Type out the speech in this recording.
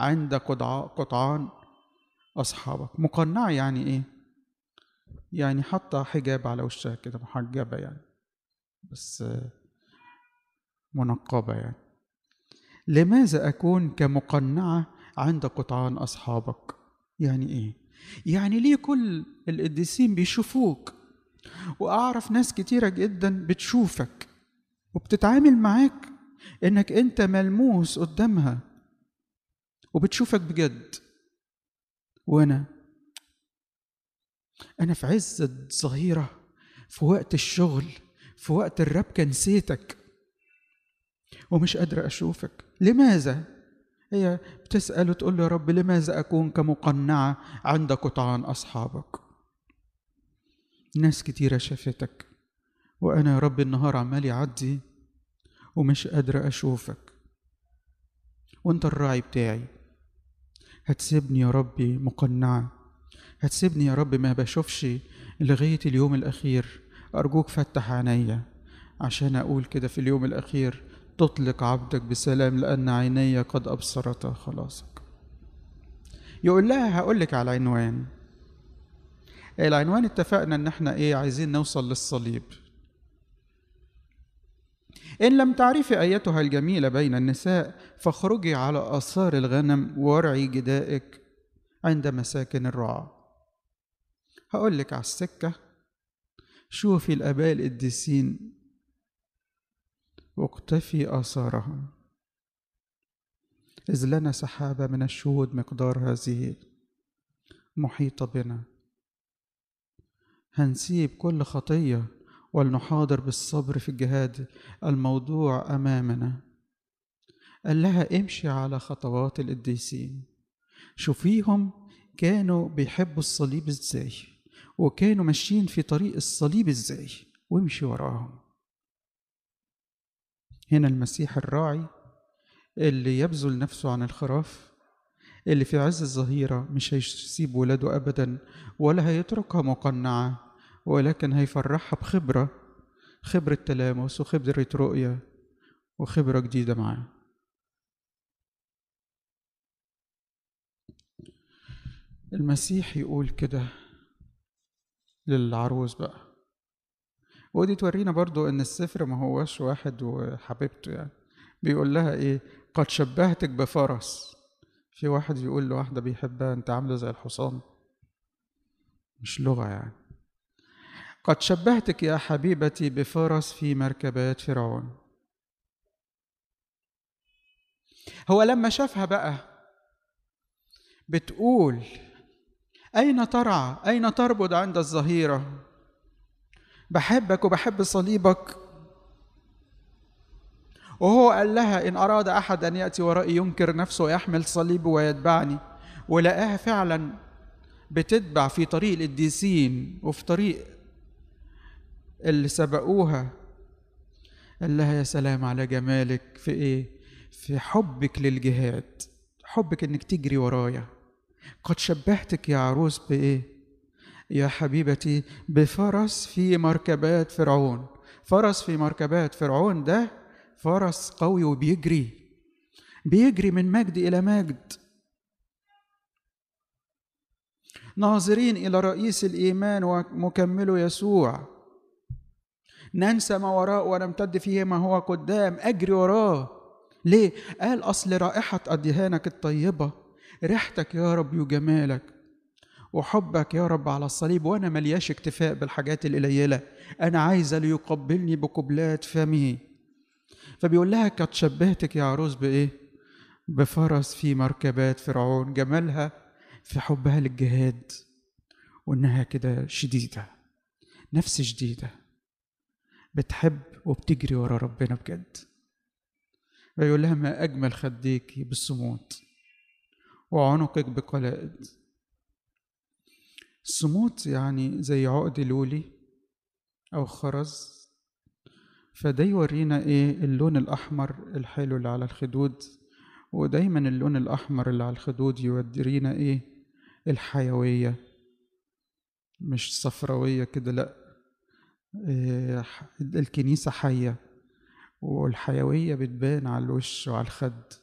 عند قطعان أصحابك. مقنعة يعني إيه؟ يعني حاطة حجاب على وشها كده، محجبة يعني، بس منقبة يعني. لماذا أكون كمقنعة عند قطعان أصحابك؟ يعني إيه؟ يعني ليه كل القديسين بيشوفوك، وأعرف ناس كتيرة جدا بتشوفك وبتتعامل معاك إنك أنت ملموس قدامها وبتشوفك بجد، وأنا في عز الظهيرة، في وقت الشغل، في وقت الربكة نسيتك ومش قادرة أشوفك. لماذا؟ هي بتسأل وتقول له: يا رب لماذا أكون كمقنعة عند قطعان أصحابك؟ ناس كتيرة شافتك، وأنا يا رب النهار عمال يعدي ومش قادرة أشوفك، وأنت الراعي بتاعي. هتسيبني يا ربي مقنعة؟ هتسيبني يا رب ما بشوفش لغاية اليوم الأخير؟ أرجوك فتح عينيا عشان أقول كده في اليوم الأخير: تطلق عبدك بسلام لأن عيني قد أبصرتا خلاصك. يقول لها: هقولك على العنوان. العنوان اتفقنا ان احنا عايزين نوصل للصليب. إن لم تعرفي أيتها الجميلة بين النساء فاخرجي على آثار الغنم وارعي جدائك عند مساكن الرعى. هقولك على السكة، شوفي الآباء القديسين واقتفي آثارهم، إذ لنا سحابة من الشهود مقدار هذه محيطة بنا. هنسيب كل خطية ولنحاضر بالصبر في الجهاد الموضوع أمامنا. قال لها: امشي على خطوات القديسين، شوفيهم كانوا بيحبوا الصليب ازاي، وكانوا ماشيين في طريق الصليب ازاي، وامشي وراهم. هنا المسيح الراعي اللي يبذل نفسه عن الخراف، اللي في عز الظهيرة مش هيسيب ولاده أبدا ولا هيتركها مقنعة، ولكن هيفرحها خبرة تلامس وخبرة رؤية وخبرة جديدة معاه. المسيح يقول كده للعروس بقى، ودي تورينا برضو ان السفر ما هوش واحد وحبيبته يعني. بيقول لها قد شبهتك بفرس. في واحد يقول لواحدة بيحبها: انت عاملة زي الحصان. مش لغة يعني. قد شبهتك يا حبيبتي بفرس في مركبات فرعون. هو لما شافها بقى بتقول: أين ترعى؟ أين تربض عند الظهيرة؟ بحبك وبحب صليبك. وهو قال لها: إن أراد أحد أن يأتي ورائي ينكر نفسه ويحمل صليبه ويتبعني. ولقاها فعلا بتتبع في طريق القديسين وفي طريق اللي سبقوها. قال لها: يا سلام على جمالك في في حبك للجهاد، حبك إنك تجري ورايا. قد شبهتك يا عروس يا حبيبتي بفرس في مركبات فرعون. فرس في مركبات فرعون ده فرس قوي وبيجري من مجد إلى مجد، ناظرين إلى رئيس الإيمان ومكمله يسوع. ننسى ما وراء ونمتد فيه ما هو قدام، أجري وراه. ليه؟ قال: أصل رائحة أدهانك الطيبة، ريحتك يا رب وجمالك وحبك يا رب على الصليب، وأنا ملياش اكتفاء بالحاجات القليلة، أنا عايزة ليقبلني بقبلات فمه. فبيقول لها: قد شبهتك يا عروس بفرس في مركبات فرعون. جمالها في حبها للجهاد، وإنها كده شديدة، نفس شديدة، بتحب وبتجري ورا ربنا بجد. فيقول لها: ما أجمل خديك بالصمود وعنقك بقلائد. الصمود يعني زي عقد لولي أو خرز. فده يورينا اللون الأحمر الحلو اللي على الخدود. ودايما اللون الأحمر اللي على الخدود يورينا الحيوية، مش صفراوية كده، لأ، الكنيسة حية، والحيوية بتبان على الوش وعلى الخد.